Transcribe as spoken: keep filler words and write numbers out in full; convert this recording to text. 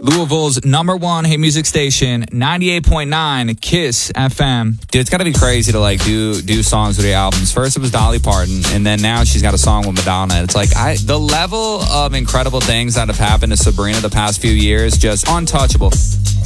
Louisville's number one hit music station, ninety-eight point nine Kiss F M. Dude, it's gotta be crazy to like do do songs with your albums. First it was Dolly Parton, and then now she's got a song with Madonna. It's like I the level of incredible things that have happened to Sabrina the past few years, just untouchable.